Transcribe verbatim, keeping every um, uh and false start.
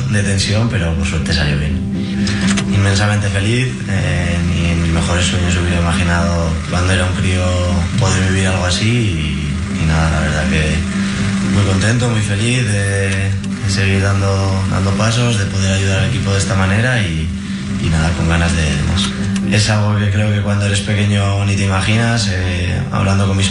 de tensión, pero por suerte salió bien. Inmensamente feliz, eh, ni en mis mejores sueños hubiera imaginado cuando era un crío poder vivir algo así y, y nada, la verdad que muy contento, muy feliz de, de seguir dando, dando pasos, de poder ayudar al equipo de esta manera y, y nada, con ganas de, de más. Es algo que creo que cuando eres pequeño ni te imaginas, eh, hablando con mis